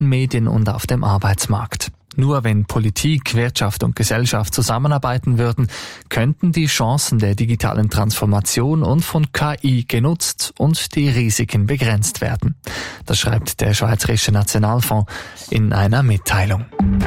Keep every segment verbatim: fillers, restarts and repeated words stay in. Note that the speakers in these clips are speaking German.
Medien und auf dem Arbeitsmarkt. Nur wenn Politik, Wirtschaft und Gesellschaft zusammenarbeiten würden, könnten die Chancen der digitalen Transformation und von K I genutzt und die Risiken begrenzt werden. Das schreibt der Schweizerische Nationalfonds in einer Mitteilung.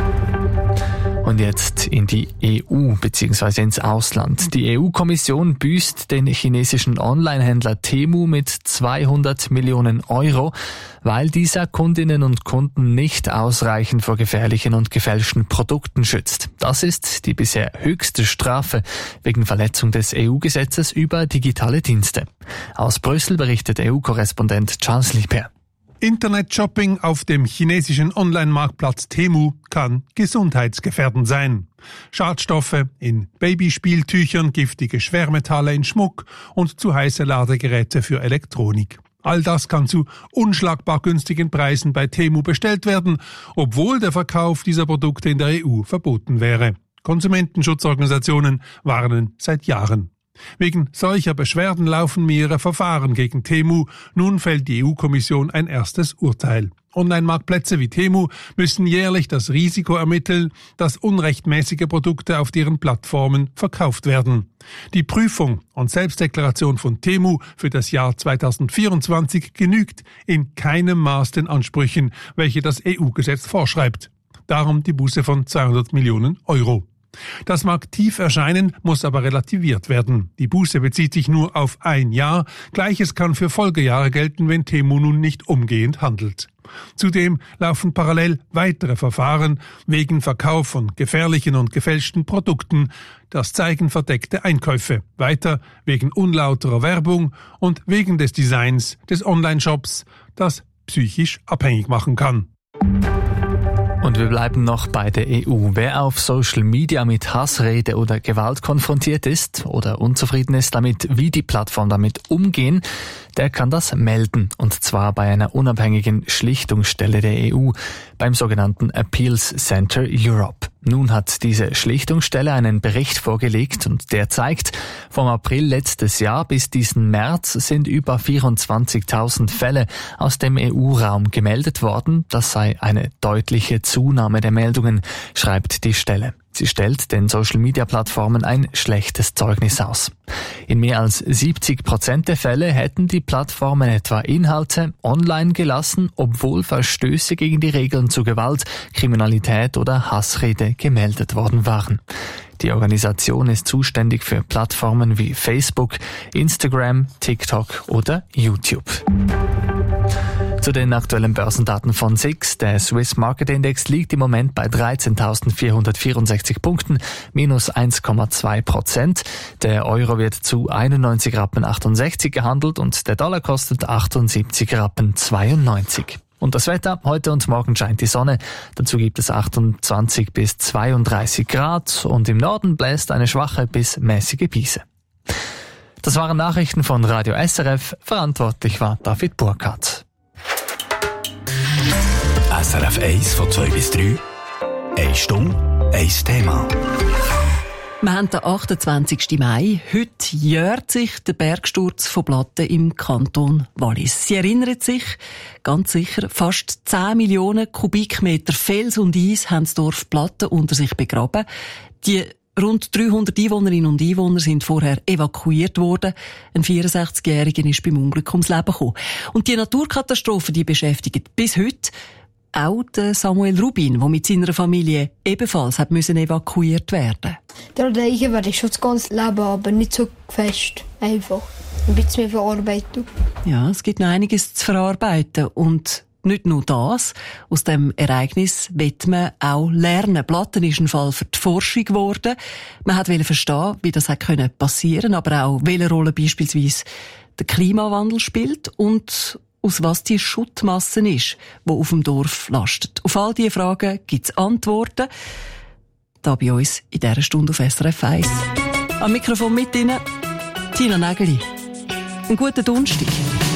Und jetzt in die E U bzw. ins Ausland. Die E U-Kommission büßt den chinesischen Onlinehändler Temu mit zweihundert Millionen Euro, weil dieser Kundinnen und Kunden nicht ausreichend vor gefährlichen und gefälschten Produkten schützt. Das ist die bisher höchste Strafe wegen Verletzung des E U-Gesetzes über digitale Dienste. Aus Brüssel berichtet E U-Korrespondent Charles Liebherr. Internet-Shopping auf dem chinesischen Online-Marktplatz Temu kann gesundheitsgefährdend sein. Schadstoffe in Babyspieltüchern, giftige Schwermetalle in Schmuck und zu heiße Ladegeräte für Elektronik. All das kann zu unschlagbar günstigen Preisen bei Temu bestellt werden, obwohl der Verkauf dieser Produkte in der E U verboten wäre. Konsumentenschutzorganisationen warnen seit Jahren. Wegen solcher Beschwerden laufen mehrere Verfahren gegen Temu. Nun fällt die E U-Kommission ein erstes Urteil. Online-Marktplätze wie Temu müssen jährlich das Risiko ermitteln, dass unrechtmäßige Produkte auf deren Plattformen verkauft werden. Die Prüfung und Selbstdeklaration von Temu für das Jahr zweitausendvierundzwanzig genügt in keinem Maß den Ansprüchen, welche das E U-Gesetz vorschreibt. Darum die Buße von zweihundert Millionen Euro. Das mag tief erscheinen, muss aber relativiert werden. Die Buße bezieht sich nur auf ein Jahr. Gleiches kann für Folgejahre gelten, wenn Temu nun nicht umgehend handelt. Zudem laufen parallel weitere Verfahren wegen Verkauf von gefährlichen und gefälschten Produkten. Das zeigen verdeckte Einkäufe. Weiter wegen unlauterer Werbung und wegen des Designs des Online-Shops, das psychisch abhängig machen kann. Und wir bleiben noch bei der E U. Wer auf Social Media mit Hassrede oder Gewalt konfrontiert ist oder unzufrieden ist damit, wie die Plattformen damit umgehen, der kann das melden. Und zwar bei einer unabhängigen Schlichtungsstelle der E U, beim sogenannten Appeals Center Europe. Nun hat diese Schlichtungsstelle einen Bericht vorgelegt und der zeigt, vom April letztes Jahr bis diesen März sind über vierundzwanzigtausend Fälle aus dem E U-Raum gemeldet worden. Das sei eine deutliche Zunahme der Meldungen, schreibt die Stelle. Sie stellt den Social-Media-Plattformen ein schlechtes Zeugnis aus. In mehr als siebzig Prozent der Fälle hätten die Plattformen etwa Inhalte online gelassen, obwohl Verstöße gegen die Regeln zu Gewalt, Kriminalität oder Hassrede gemeldet worden waren. Die Organisation ist zuständig für Plattformen wie Facebook, Instagram, TikTok oder YouTube. Zu den aktuellen Börsendaten von S I X. Der Swiss Market Index liegt im Moment bei dreizehntausendvierhundertvierundsechzig Punkten, minus eins Komma zwei Prozent. Der Euro wird zu einundneunzig Rappen achtundsechzig gehandelt und der Dollar kostet achtundsiebzig Rappen zweiundneunzig. Und das Wetter, heute und morgen scheint die Sonne. Dazu gibt es achtundzwanzig bis zweiunddreißig Grad und im Norden bläst eine schwache bis mäßige Brise. Das waren Nachrichten von Radio S R F. Verantwortlich war David Burkhardt. S R F eins von zwei bis drei. Eine Stunde, ein Thema. Wir haben den achtundzwanzigsten Mai. Heute jährt sich der Bergsturz von Platten im Kanton Wallis. Sie erinnert sich, ganz sicher, fast zehn Millionen Kubikmeter Fels und Eis haben das Dorf Platten unter sich begraben. Die rund dreihundert Einwohnerinnen und Einwohner sind vorher evakuiert worden. Ein vierundsechzigjähriger ist beim Unglück ums Leben gekommen. Und die Naturkatastrophe, die beschäftigt bis heute auch den Samuel Rubin, der mit seiner Familie ebenfalls hat müssen evakuiert werden. Der Reichen werde ich schon das ganze Leben, aber nicht so fest. Einfach. Ein bisschen mehr Verarbeitung. Ja, es gibt noch einiges zu verarbeiten. Und nicht nur das. Aus dem Ereignis wird man auch lernen. Platten ist ein Fall für die Forschung geworden. Man wollte verstehen, wie das passieren konnte, aber auch, welche Rolle beispielsweise der Klimawandel spielt und aus was die Schuttmasse ist, die auf dem Dorf lastet. Auf all diese Fragen gibt es Antworten. Da bei uns in dieser Stunde auf S R F eins. Am Mikrofon mit Ihnen Tina Nägeli. Einen guten Donnerstag.